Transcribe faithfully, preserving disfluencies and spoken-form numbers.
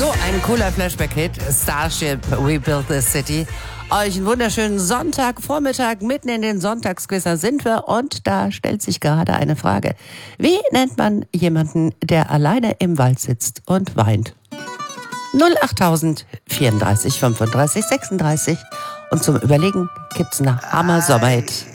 So ein cooler Flashback-Hit, Starship, We Built This City. Euch einen wunderschönen Sonntagvormittag, mitten in den Sonntagsquizer sind wir und da stellt sich gerade eine Frage. Wie nennt man jemanden, der alleine im Wald sitzt und weint? null achttausend vierunddreißig fünfunddreißig sechsunddreißig und zum Überlegen gibt's eine Hammer Sommerhit.